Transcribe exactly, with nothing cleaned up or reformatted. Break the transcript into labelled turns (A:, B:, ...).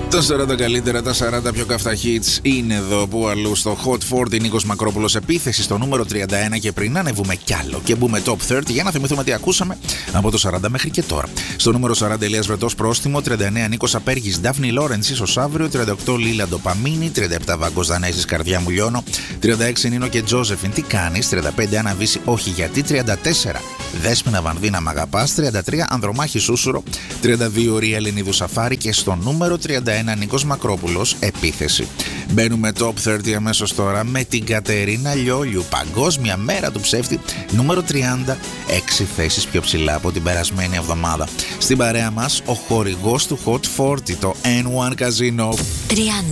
A: Τα σαράντα καλύτερα, τα σαράντα πιο καυτά hits είναι εδώ που αλλού στο Hot σαράντα. Νίκος Μακρόπουλος, επίθεση στο νούμερο τριάντα ένα και πριν ανεβούμε κι άλλο και μπούμε top τριάντα για να θυμηθούμε τι ακούσαμε από το σαράντα μέχρι και τώρα. Στο νούμερο σαράντα Ηλίας Βρετός, πρόστιμο. τριάντα εννέα Νίκος Απέργης, Ντάφνη Λόρενσης, ως αύριο. τριάντα οκτώ Λίλα Ντοπαμίνη. τριάντα επτά Βάγκος Δανέζης, Καρδιά μου λιώνω. τριάντα έξι Νίνο και Τζόζεφιν, τι κάνεις. τριάντα πέντε Άννα Βύση, όχι γιατί. τριάντα τέσσερα Δέσποινα Βανδίνα, μ' αγαπάς. τριάντα τρία Ανδρομάχη Σούσουρο. τριάντα δύο Ρία Ελληνίδου Σαφάρη και στο νούμερο τριάντα ένα Νίκος Μακρόπουλος, επίθεση. Μπαίνουμε top τριάντα αμέσως τώρα με την Κατερίνα Λιόλιου, Παγκόσμια Μέρα του Ψεύτη, νούμερο τριάντα, έξι θέσεις πιο ψηλά από την περασμένη εβδομάδα. Στην παρέα μας ο χορηγός του Hot σαράντα, το N one Casino.
B: τριάντα